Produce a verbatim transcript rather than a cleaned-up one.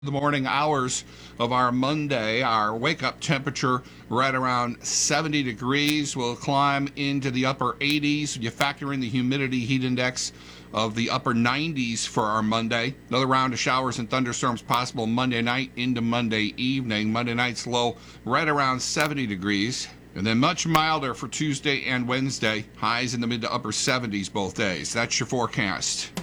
The morning hours of our Monday, our wake up temperature right around seventy degrees. Will climb into the upper eighties. You factor in the humidity heat index of the upper nineties for our Monday. Another round of showers and thunderstorms possible Monday night into Monday evening. Monday night's low right around seventy degrees. And then much milder for Tuesday and Wednesday. Highs in the mid to upper seventies both days. That's your forecast.